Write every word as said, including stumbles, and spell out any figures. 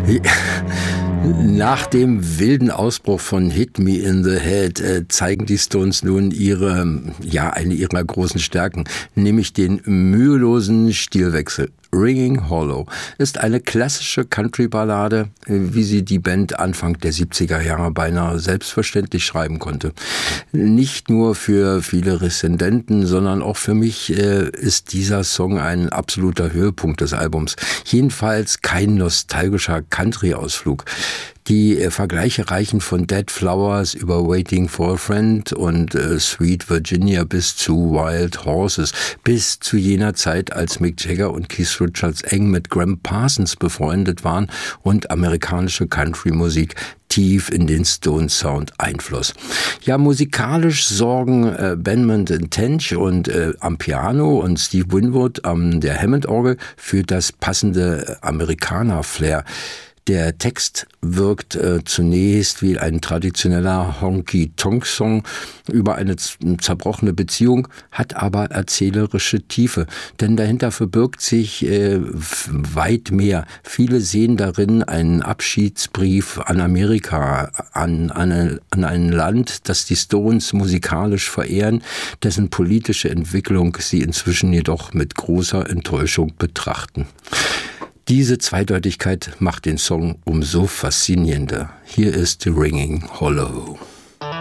Nach dem wilden Ausbruch von Hit Me in the Head äh, zeigen die Stones nun ihre, ja, eine ihrer großen Stärken, nämlich den mühelosen Stilwechsel. Ringing Hollow ist eine klassische Country-Ballade, wie sie die Band Anfang der siebziger Jahre beinahe selbstverständlich schreiben konnte. Nicht nur für viele Rezensenten, sondern auch für mich äh, ist dieser Song ein absoluter Höhepunkt des Albums. Jedenfalls kein nostalgischer Country-Ausflug. Die äh, Vergleiche reichen von Dead Flowers über Waiting for a Friend und äh, Sweet Virginia bis zu Wild Horses, bis zu jener Zeit, als Mick Jagger und Keith Richards eng mit Gram Parsons befreundet waren und amerikanische Country-Musik tief in den Stone-Sound einfloss. Ja, musikalisch sorgen äh, Benmont und Tench und äh, am Piano und Steve Winwood an ähm, der Hammond-Orgel für das passende Amerikaner-Flair. Der Text wirkt äh, zunächst wie ein traditioneller Honky-Tonk-Song über eine z- zerbrochene Beziehung, hat aber erzählerische Tiefe. Denn dahinter verbirgt sich äh, weit mehr. Viele sehen darin einen Abschiedsbrief an Amerika, an, an, eine, an ein Land, das die Stones musikalisch verehren, dessen politische Entwicklung sie inzwischen jedoch mit großer Enttäuschung betrachten. Diese Zweideutigkeit macht den Song umso faszinierender. Hier ist Ringing Hollow.